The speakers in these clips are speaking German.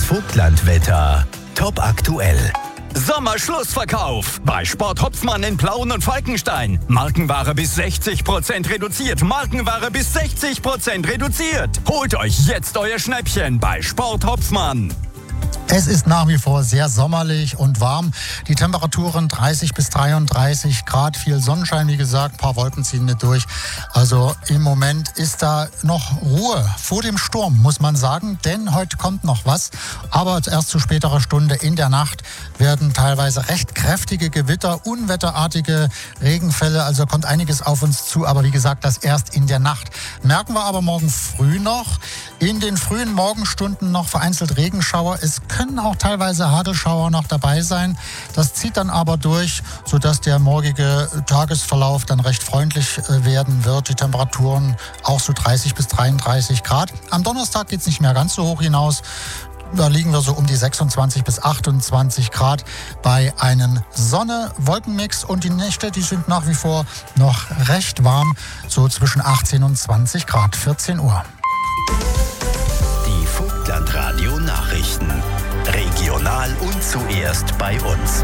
Vogtlandwetter. Top aktuell. Sommerschlussverkauf bei Sport Hopfmann in Plauen und Falkenstein. Markenware bis 60% reduziert. Markenware bis 60% reduziert. Holt euch jetzt euer Schnäppchen bei Sport Hopfmann. Es ist nach wie vor sehr sommerlich und warm. Die Temperaturen 30 bis 33 Grad, viel Sonnenschein, wie gesagt, ein paar Wolken ziehen nicht durch. Also im Moment ist da noch Ruhe vor dem Sturm, muss man sagen, denn heute kommt noch was. Aber erst zu späterer Stunde in der Nacht werden teilweise recht kräftige Gewitter, unwetterartige Regenfälle, also kommt einiges auf uns zu. Aber wie gesagt, das erst in der Nacht. Merken wir aber morgen früh noch. In den frühen Morgenstunden noch vereinzelt Regenschauer. Es können auch teilweise Hagelschauer noch dabei sein. Das zieht dann aber durch, sodass der morgige Tagesverlauf dann recht freundlich werden wird. Die Temperaturen auch so 30 bis 33 Grad. Am Donnerstag geht es nicht mehr ganz so hoch hinaus. Da liegen wir so um die 26 bis 28 Grad bei einem Sonne-Wolkenmix. Und die Nächte, die sind nach wie vor noch recht warm, so zwischen 18 und 20 Grad, 14 Uhr. Die Vogtlandradio Nachrichten. Regional und zuerst bei uns.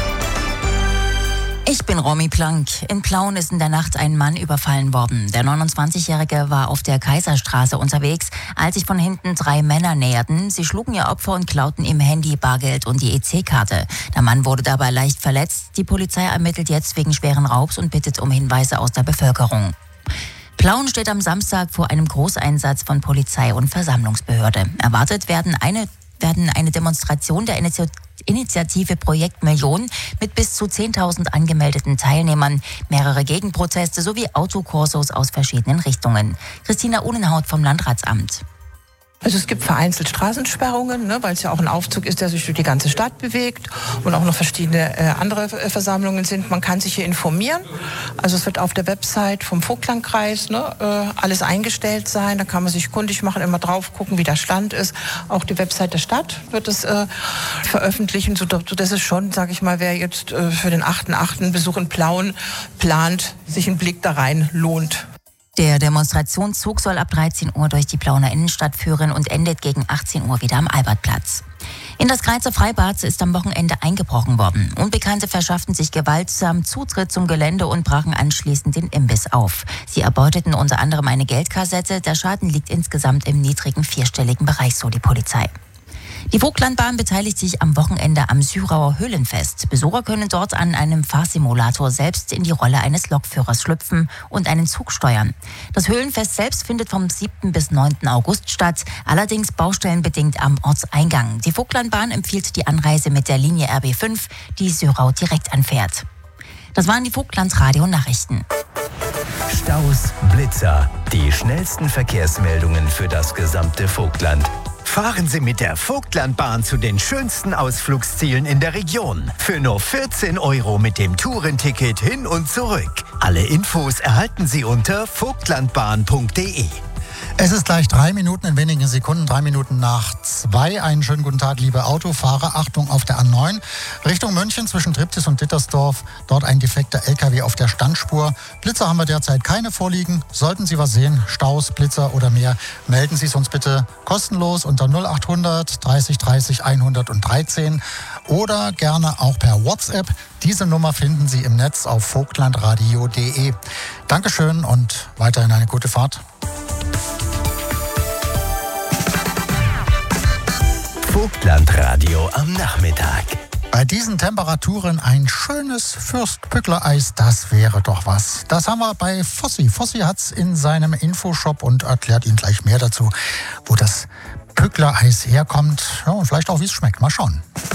Ich bin Romy Plank. In Plauen ist in der Nacht ein Mann überfallen worden. Der 29-Jährige war auf der Kaiserstraße unterwegs, als sich von hinten 3 Männer näherten. Sie schlugen ihr Opfer und klauten ihm Handy, Bargeld und die EC-Karte. Der Mann wurde dabei leicht verletzt. Die Polizei ermittelt jetzt wegen schweren Raubs und bittet um Hinweise aus der Bevölkerung. Plauen steht am Samstag vor einem Großeinsatz von Polizei und Versammlungsbehörde. Erwartet werden eine Demonstration der Initiative Projekt Million mit bis zu 10.000 angemeldeten Teilnehmern, mehrere Gegenproteste sowie Autokorsos aus verschiedenen Richtungen. Christina Ohnenhaut vom Landratsamt. Also es gibt vereinzelt Straßensperrungen, weil es ja auch ein Aufzug ist, der sich durch die ganze Stadt bewegt und auch noch verschiedene andere Versammlungen sind. Man kann sich hier informieren. Also es wird auf der Website vom Vogtlandkreis alles eingestellt sein. Da kann man sich kundig machen, immer drauf gucken, wie der Stand ist. Auch die Website der Stadt wird es veröffentlichen, sodass es schon, sage ich mal, wer jetzt für den 8.8. Besuch in Plauen plant, sich ein Blick da rein lohnt. Der Demonstrationszug soll ab 13 Uhr durch die Plauener Innenstadt führen und endet gegen 18 Uhr wieder am Albertplatz. In das Greizer Freibad ist am Wochenende eingebrochen worden. Unbekannte verschafften sich gewaltsam Zutritt zum Gelände und brachen anschließend den Imbiss auf. Sie erbeuteten unter anderem eine Geldkassette. Der Schaden liegt insgesamt im niedrigen 4-stelligen Bereich, so die Polizei. Die Vogtlandbahn beteiligt sich am Wochenende am Syrauer Höhlenfest. Besucher können dort an einem Fahrsimulator selbst in die Rolle eines Lokführers schlüpfen und einen Zug steuern. Das Höhlenfest selbst findet vom 7. bis 9. August statt, allerdings baustellenbedingt am Ortseingang. Die Vogtlandbahn empfiehlt die Anreise mit der Linie RB5, die Syrau direkt anfährt. Das waren die Vogtlandradio-Nachrichten. Staus, Blitzer, die schnellsten Verkehrsmeldungen für das gesamte Vogtland. Fahren Sie mit der Vogtlandbahn zu den schönsten Ausflugszielen in der Region. Für nur 14 € mit dem Tourenticket hin und zurück. Alle Infos erhalten Sie unter vogtlandbahn.de. Es ist gleich 3 Minuten, in wenigen Sekunden, 3 Minuten nach 2. Einen schönen guten Tag, liebe Autofahrer. Achtung auf der A9 Richtung München zwischen Triptis und Dittersdorf. Dort ein defekter LKW auf der Standspur. Blitzer haben wir derzeit keine vorliegen. Sollten Sie was sehen, Staus, Blitzer oder mehr, melden Sie es uns bitte kostenlos unter 0800 30 30 113 oder gerne auch per WhatsApp. Diese Nummer finden Sie im Netz auf vogtlandradio.de. Dankeschön und weiterhin eine gute Fahrt. Vogtlandradio am Nachmittag. Bei diesen Temperaturen ein schönes Fürst-Pückler-Eis, das wäre doch was. Das haben wir bei Fossi. Fossi hat es in seinem Infoshop und erklärt Ihnen gleich mehr dazu, wo das Pückler-Eis herkommt. Ja, und vielleicht auch, wie es schmeckt. Mal schauen.